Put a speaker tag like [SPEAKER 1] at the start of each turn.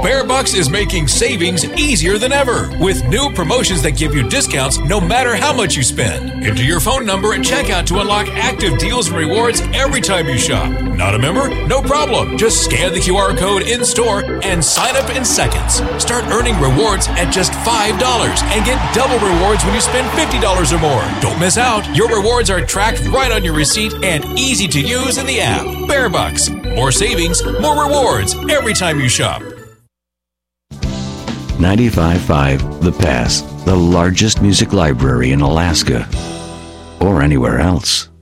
[SPEAKER 1] Bearbucks is making savings easier than ever with new promotions that give you discounts no matter how much you spend. Enter your phone number at checkout to unlock active deals and rewards every time you shop. Not a member? No problem. Just scan the QR code in store and sign up in seconds. Start earning rewards at just $5 and get double rewards when you spend $50 or more. Don't miss out. Your rewards are tracked right on your receipt and easy to use in the app. Bearbucks. More savings, more rewards every time you shop.
[SPEAKER 2] 95.5 The Pass, the largest music library in Alaska or anywhere else.